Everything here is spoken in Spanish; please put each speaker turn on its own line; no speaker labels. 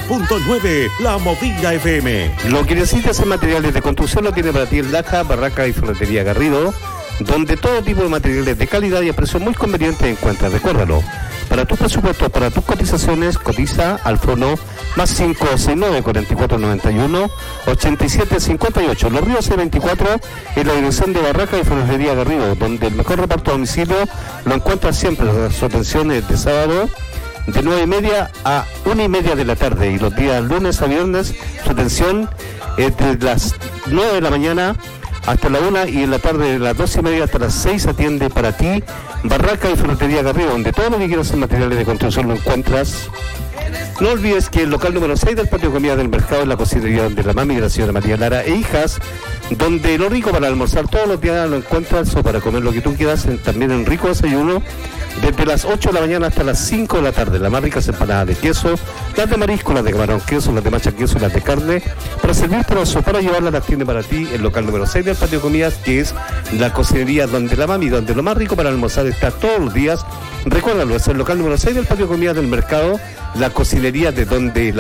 90.9, La Movida FM.
Lo que necesitas en materiales de construcción lo tiene para ti el Daja, Barraca y Ferretería Garrido, donde todo tipo de materiales de calidad y a precios muy convenientes encuentras. Recuérdalo, para tus presupuestos, para tus cotizaciones, cotiza al fono más 569 4491 8758. Los Ríos C24 en la dirección de Barraca y Ferretería Garrido, donde el mejor reparto a domicilio lo encuentras siempre. Su atención es de sábado de 9:30 a 1:30 de la tarde, y los días lunes a viernes su atención es de las 9 de la mañana hasta la 1, y en la tarde de las 2:30 hasta las 6 atiende para ti Barraca y Ferretería Garrido, donde todo lo que quieras en materiales de construcción lo encuentras. No olvides que el local número 6 del patio de comida del mercado es la cocinería de la mami de la señora María Lara e hijas, donde lo rico para almorzar todos los días lo encuentras, o para comer lo que tú quieras, también en rico desayuno, desde las 8 de la mañana hasta las 5 de la tarde. Las más ricas empanadas de queso, las de marisco, las de camarón queso, las de macha queso, las de carne, para servirte o para llevarlas, las tiene para ti el local número 6 del patio de comidas, que es la cocinería donde la mami, donde lo más rico para almorzar está todos los días. Recuérdalo, es el local número 6 del patio de comidas del mercado, la cocinería de donde la